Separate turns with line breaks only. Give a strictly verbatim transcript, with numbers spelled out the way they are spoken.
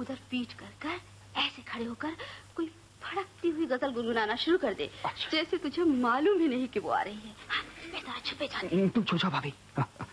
उधर पीठ कर कर ऐसे खड़े होकर कोई फड़कती हुई गजल गुनगुनाना शुरू कर दे। अच्छा। जैसे तुझे मालूम ही नहीं कि वो आ रही है। हाँ, मैं जरा छुपे जाती।
तुम छो जाओ भाभी।